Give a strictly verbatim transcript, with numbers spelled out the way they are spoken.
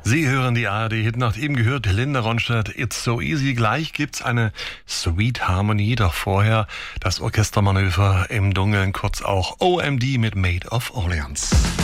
Sie hören die A R D-Hitnacht. Eben gehört Linda Ronstadt, It's So Easy. Gleich gibt's eine Sweet Harmony, doch vorher das Orchestermanöver im Dunkeln, kurz auch O M D mit Maid of Orleans.